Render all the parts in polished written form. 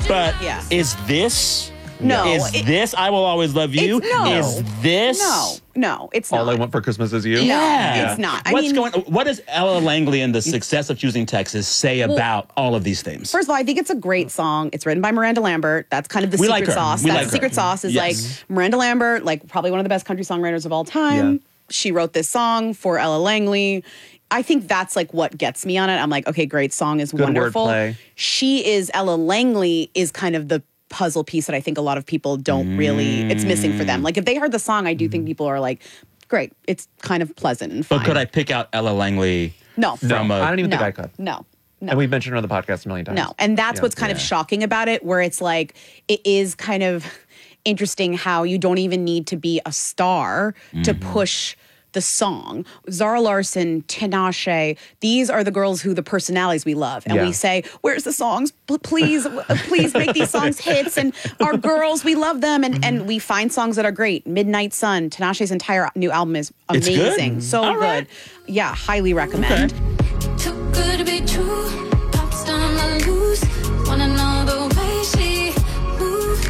But Yeah. is this... No. Is this I Will Always Love You? No. Is this... No, it's not. All I Want for Christmas Is You? Yeah. It's not. What does Ella Langley and the success of Choosing Texas say about all of these themes? First of all, I think it's a great song. It's written by Miranda Lambert. That's kind of the secret sauce. That secret sauce is like Miranda Lambert, like probably one of the best country songwriters of all time. Yeah. She wrote this song for Ella Langley. I think that's like what gets me on it. I'm like, okay, great song is wonderful. Wordplay. Ella Langley is kind of the puzzle piece that I think a lot of people don't really, it's missing for them. Like if they heard the song, I do think people are like, great, it's kind of pleasant and fine. But could I pick out Ella Langley? No. I don't even think I could. No. And we've mentioned her on the podcast a million times. No. And that's what's kind of shocking about it, where it's like, it is kind of interesting how you don't even need to be a star to push the song. Zara Larsson, Tinashe, these are the girls who the personalities we love. And we say, where's the songs? Please make these songs hits. And our girls, we love them. And we find songs that are great. Midnight Sun, Tinashe's entire new album is amazing. So good. Right. Yeah, highly recommend. Okay. Too good to be true. Pops down on the loose. Wanna know the way she moves.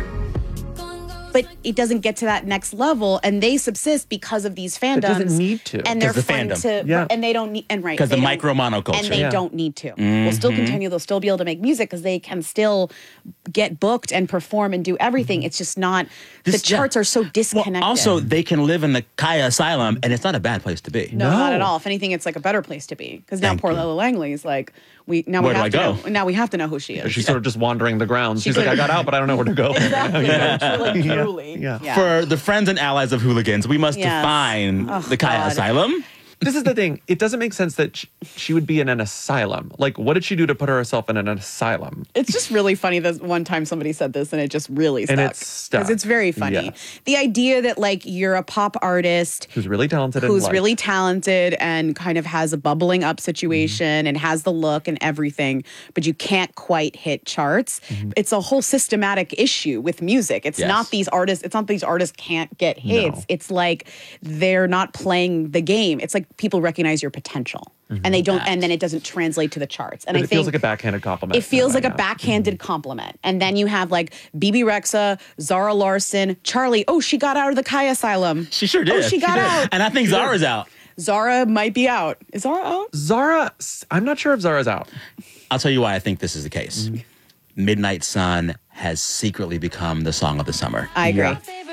But it doesn't get to that next level, and they subsist because of these fandoms. It doesn't need to. And they're the fun fandom. to, and they don't need, and right. Because the don't- micro monoculture. And they don't need to. They'll still continue, they'll still be able to make music because they can still get booked and perform and do everything. It's just not, the charts are so disconnected. Well, also, they can live in the Kaya Asylum, and it's not a bad place to be. No, not at all. If anything, it's like a better place to be. Because now poor Ella Langley is like, Where do I go? Now we have to know who she is. She's sort of just wandering the grounds. She's like, I got out, but I don't know where to go. Exactly. Truly. Yeah. For the friends and allies of hooligans, we must define the Kaya Asylum. This is the thing. It doesn't make sense that she would be in an asylum. Like, what did she do to put herself in an asylum? It's just really funny that one time somebody said this and it just really stuck. And it's stuck. Because it's very funny. Yeah. The idea that like you're a pop artist who's really talented and kind of has a bubbling up situation and has the look and everything, but you can't quite hit charts. It's a whole systematic issue with music. It's not these artists can't get hits. No. It's like they're not playing the game. It's like people recognize your potential and they don't, and then it doesn't translate to the charts. And But I it think feels like a backhanded compliment. it feels like a backhanded compliment. And then you have like BB Rexa, Zara Larsson, Charlie. Oh, she got out of the Kaya Asylum. She sure did. Oh, she got out. And I think Zara's out. Zara might be out. Is Zara out? Zara, I'm not sure if Zara's out. I'll tell you why I think this is the case. Midnight Sun has secretly become the song of the summer. I agree. Yeah.